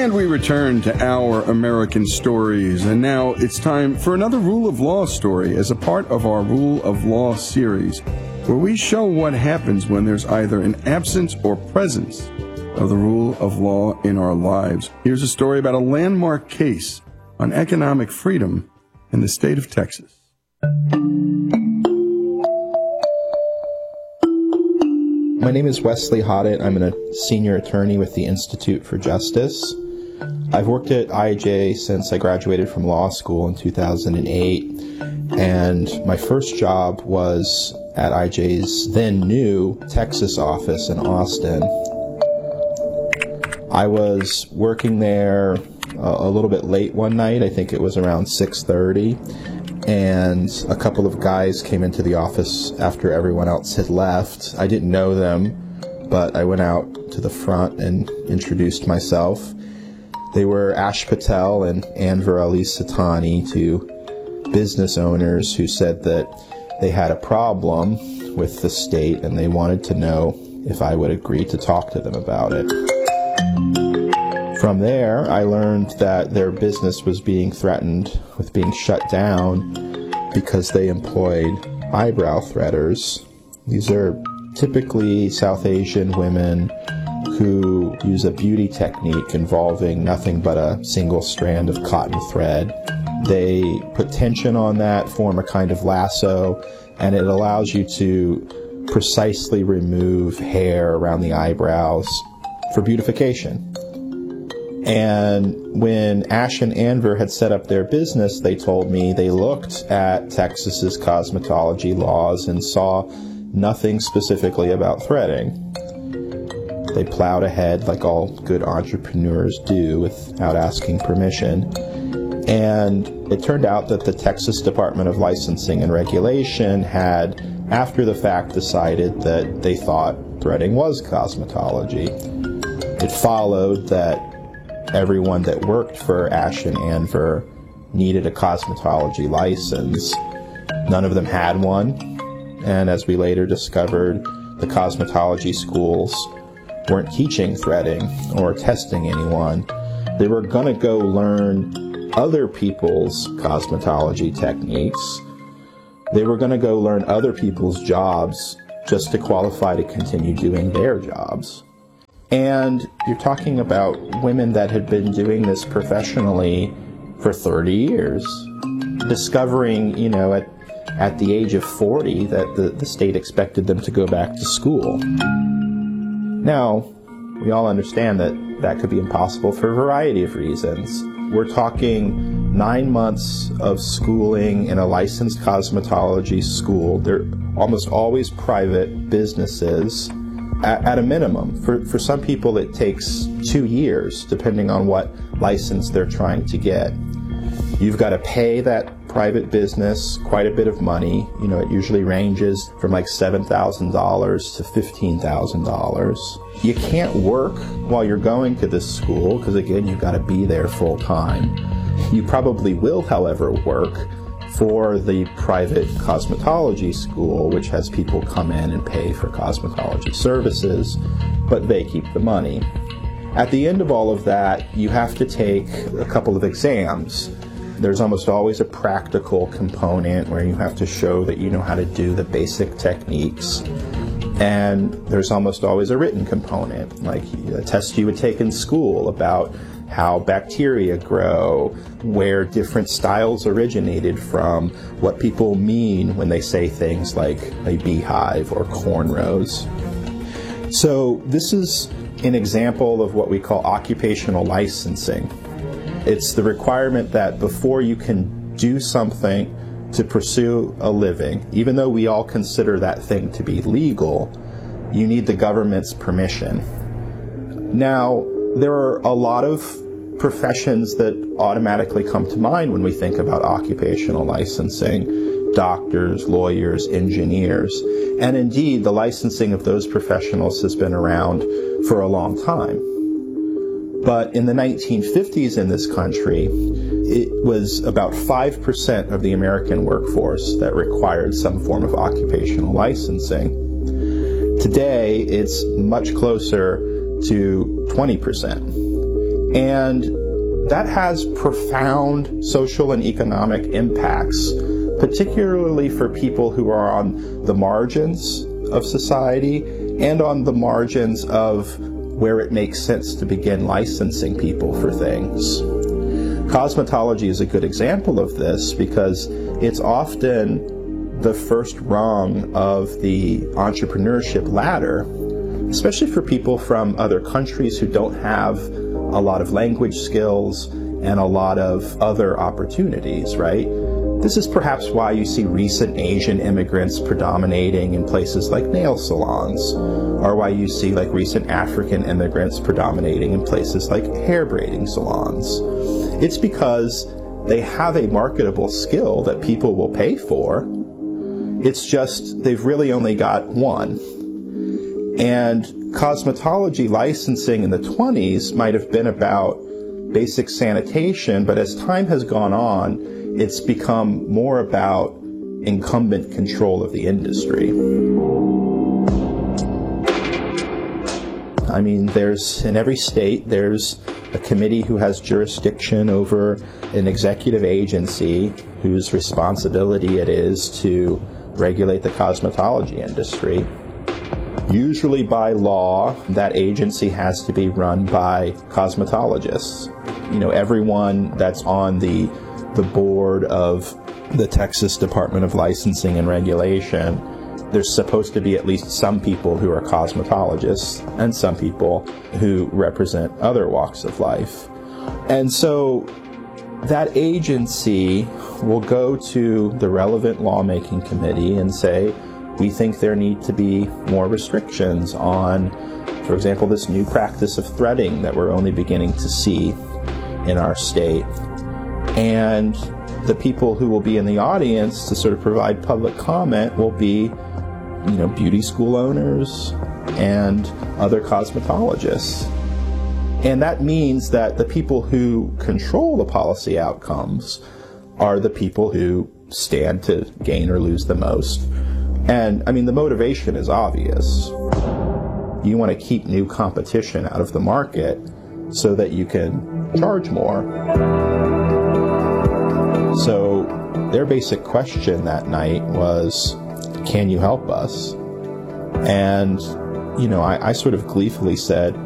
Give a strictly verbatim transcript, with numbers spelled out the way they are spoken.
And we return to Our American Stories, and now it's time for another Rule of Law story as a part of our Rule of Law series, where we show what happens when there's either an absence or presence of the rule of law in our lives. Here's a story about a landmark case on economic freedom in the state of Texas. My name is Wesley Hoddett. I'm a senior attorney with the Institute for Justice. I've worked at I J since I graduated from law school in two thousand eight, and my first job was at I J's then new Texas office in Austin. I was working there uh, a little bit late one night. I think it was around six thirty, and a couple of guys came into the office after everyone else had left. I didn't know them, but I went out to the front and introduced myself. They were Ash Patel and Anver Ali Satani, two business owners who said that they had a problem with the state and they wanted to know if I would agree to talk to them about it. From there, I learned that their business was being threatened with being shut down because they employed eyebrow threaders. These are typically South Asian women who use a beauty technique involving nothing but a single strand of cotton thread. They put tension on that, form a kind of lasso, and it allows you to precisely remove hair around the eyebrows for beautification. And when Ash and Anver had set up their business, they told me they looked at Texas's cosmetology laws and saw nothing specifically about threading. They plowed ahead like all good entrepreneurs do without asking permission. And it turned out that the Texas Department of Licensing and Regulation had, after the fact, decided that they thought threading was cosmetology. It followed that everyone that worked for Ash and Anver needed a cosmetology license. None of them had one, and as we later discovered, the cosmetology schools weren't teaching threading or testing anyone. They were going to go learn other people's cosmetology techniques. They were going to go learn other people's jobs just to qualify to continue doing their jobs. And you're talking about women that had been doing this professionally for thirty years, discovering, you know, at, at the age of forty that the, the state expected them to go back to school. Now, we all understand that that could be impossible for a variety of reasons. We're talking nine months of schooling in a licensed cosmetology school. They're almost always private businesses. At a minimum. For, for some people it takes two years, depending on what license they're trying to get. You've got to pay that private business quite a bit of money. You know, it usually ranges from like seven thousand dollars to fifteen thousand dollars. You can't work while you're going to this school, because again, you've got to be there full time. You probably will, however, work for the private cosmetology school, which has people come in and pay for cosmetology services, but they keep the money. At the end of all of that, you have to take a couple of exams. There's almost always a practical component where you have to show that you know how to do the basic techniques. And there's almost always a written component, like a test you would take in school about how bacteria grow, where different styles originated from, what people mean when they say things like a beehive or cornrows. So this is an example of what we call occupational licensing. It's the requirement that before you can do something to pursue a living, even though we all consider that thing to be legal, you need the government's permission. Now, there are a lot of professions that automatically come to mind when we think about occupational licensing: doctors, lawyers, engineers. And indeed, the licensing of those professionals has been around for a long time. But in the nineteen fifties in this country, it was about five percent of the American workforce that required some form of occupational licensing. Today, it's much closer to twenty percent. And that has profound social and economic impacts, particularly for people who are on the margins of society and on the margins of where it makes sense to begin licensing people for things. Cosmetology is a good example of this because it's often the first rung of the entrepreneurship ladder, especially for people from other countries who don't have a lot of language skills and a lot of other opportunities, right? This is perhaps why you see recent Asian immigrants predominating in places like nail salons, or why you see like recent African immigrants predominating in places like hair braiding salons. It's because they have a marketable skill that people will pay for. It's just they've really only got one. And cosmetology licensing in the twenties might have been about basic sanitation, but as time has gone on, it's become more about incumbent control of the industry. I mean, there's, in every state, there's a committee who has jurisdiction over an executive agency whose responsibility it is to regulate the cosmetology industry. Usually by law, that agency has to be run by cosmetologists. You know, everyone that's on the the board of the Texas Department of Licensing and Regulation, there's supposed to be at least some people who are cosmetologists and some people who represent other walks of life. And so that agency will go to the relevant lawmaking committee and say, we think there need to be more restrictions on, for example, this new practice of threading that we're only beginning to see in our state. And the people who will be in the audience to sort of provide public comment will be, you know, beauty school owners and other cosmetologists. And that means that the people who control the policy outcomes are the people who stand to gain or lose the most. And, I mean, the motivation is obvious. You want to keep new competition out of the market so that you can charge more. So their basic question that night was, can you help us? And, you know, I, I sort of gleefully said,